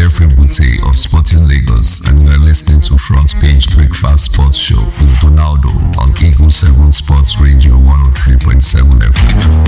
Jeffrey Bute of Sporting Lagos, and you are listening to Front Page Breakfast Sports Show with Donaldo on Eagle 7 Sports Radio 103.7 FM.